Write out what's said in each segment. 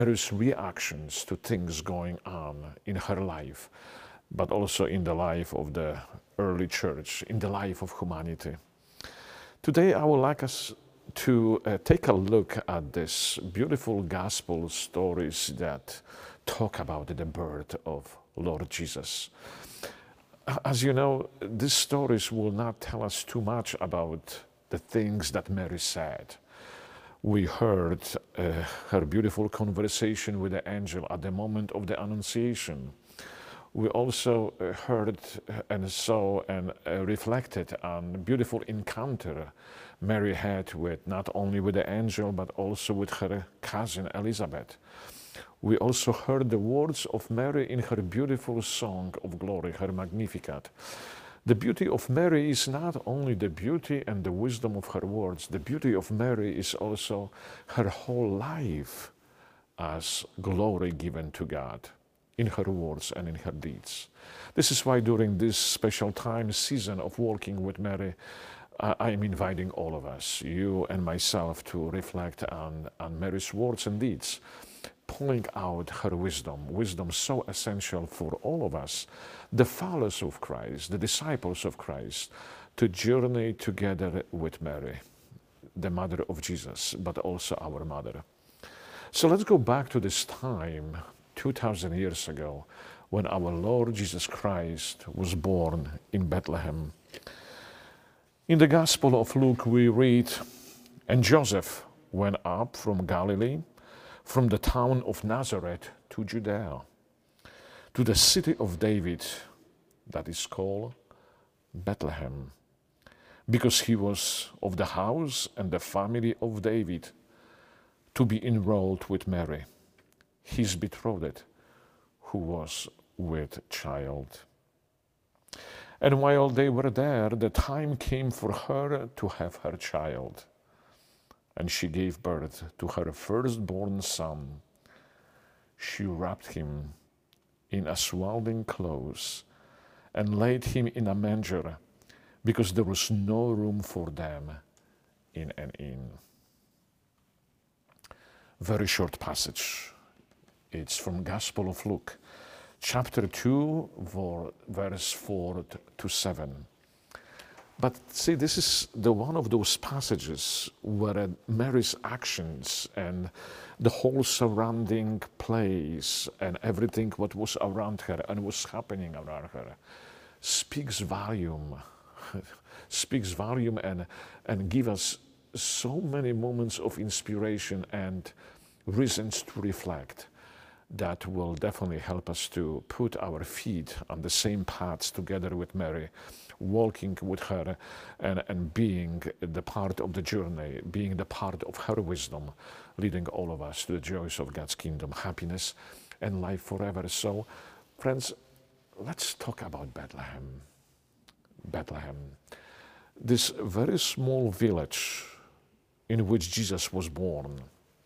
Mary's reactions to things going on in her life, but also in the life of the early church, in the life of humanity. Today, I would like us to take a look at these beautiful gospel stories that talk about the birth of Lord Jesus. As you know, these stories will not tell us too much about the things that Mary said. We heard her beautiful conversation with the angel at the moment of the Annunciation. We also heard and saw and reflected on a beautiful encounter Mary had with not only with the angel but also with her cousin Elizabeth. We also heard the words of Mary in her beautiful song of glory, her Magnificat. The beauty of Mary is not only the beauty and the wisdom of her words, the beauty of Mary is also her whole life as glory given to God in her words and in her deeds. This is why during this special time, season of working with Mary, I am inviting all of us, you and myself, to reflect on Mary's words and deeds, pulling out her wisdom so essential for all of us, the followers of Christ, the disciples of Christ, to journey together with Mary, the mother of Jesus, but also our mother. So let's go back to this time, 2,000 years ago, when our Lord Jesus Christ was born in Bethlehem. In the Gospel of Luke, we read, "And Joseph went up from Galilee, from the town of Nazareth to Judea, to the city of David, that is called Bethlehem, because he was of the house and the family of David, to be enrolled with Mary, his betrothed, who was with child. And while they were there, the time came for her to have her child. And she gave birth to her firstborn son. She wrapped him in a swaddling clothes and laid him in a manger, because there was no room for them in an inn." Very short passage. It's from Gospel of Luke, chapter 2, verse 4 to 7. But see, this is the one of those passages where Mary's actions and the whole surrounding place and everything what was around her and was happening around her speaks volume, and give us so many moments of inspiration and reasons to reflect that will definitely help us to put our feet on the same paths together with Mary, walking with her and being the part of the journey, being the part of her wisdom, leading all of us to the joys of God's kingdom, happiness and life forever. So, friends, let's talk about Bethlehem. Bethlehem, this very small village in which Jesus was born.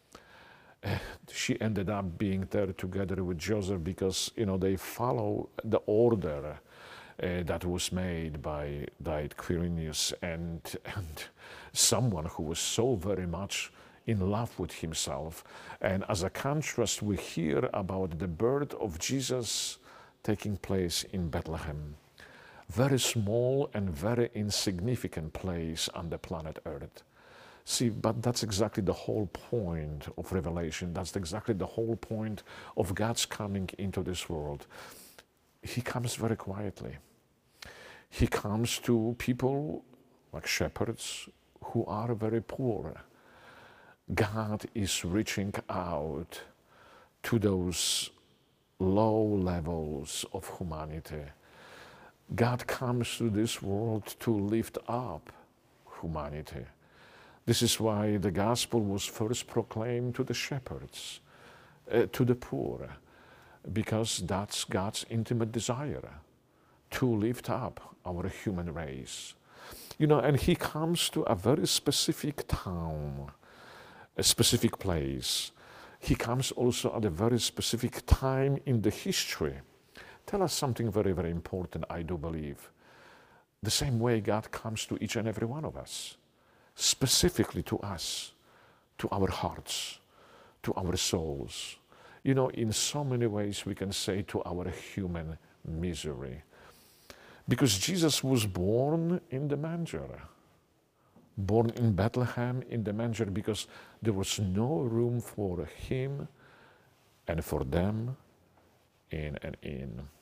She ended up being there together with Joseph because, they follow the order that was made by Quirinius and someone who was so very much in love with himself. And as a contrast, we hear about the birth of Jesus taking place in Bethlehem. Very small and very insignificant place on the planet Earth. See, but that's exactly the whole point of Revelation. That's exactly the whole point of God's coming into this world. He comes very quietly. He comes to people like shepherds who are very poor. God is reaching out to those low levels of humanity. God comes to this world to lift up humanity. This is why the gospel was first proclaimed to the shepherds, to the poor, because that's God's intimate desire, to lift up our human race. And he comes to a very specific town, a specific place. He comes also at a very specific time in the history. Tell us something very, very important, I do believe. The same way God comes to each and every one of us. Specifically to us, to our hearts, to our souls, you know, in so many ways we can say to our human misery. Because Jesus was born in the manger, born in Bethlehem in the manger, because there was no room for him and for them in an inn.